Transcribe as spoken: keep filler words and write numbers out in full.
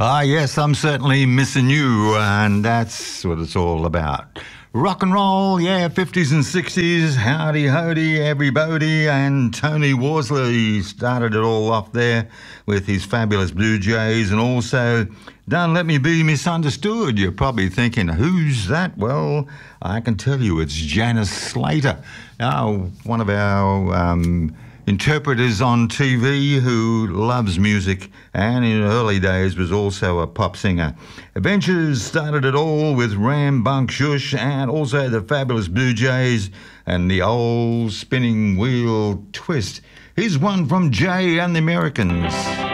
Ah, yes, I'm certainly missing you, and that's what it's all about. Rock and roll, yeah, fifties and sixties, howdy howdy everybody, and Tony Worsley started it all off there with his fabulous Blue Jays, and also Don't Let Me Be Misunderstood. You're probably thinking, who's that? Well, I can tell you it's Janice Slater, now one of our um, interpreters on T V who loves music and in early days was also a pop singer. Adventures started it all with Ram Bunk Shush and also the fabulous Blue Jays and the old spinning wheel twist. Here's one from Jay and the Americans.